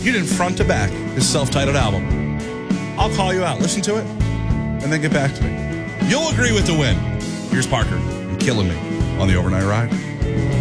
He did front to back his self-titled album. I'll call you out. Listen to it, and then get back to me. You'll agree with the win. Here's Parker and Killing Me on the Overnight Ride.